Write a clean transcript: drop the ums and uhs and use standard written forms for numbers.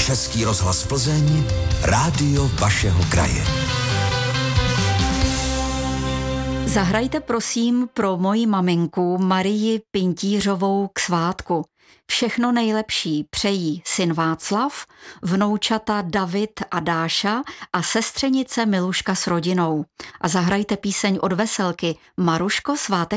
Český rozhlas Plzeň, rádio vašeho kraje. Zahrajte prosím pro moji maminku Marii Pintířovou k svátku. Všechno nejlepší přejí syn Václav, vnoučata David a Dáša a sestřenice Miluška s rodinou. A zahrajte píseň od Veselky Maruško, svátek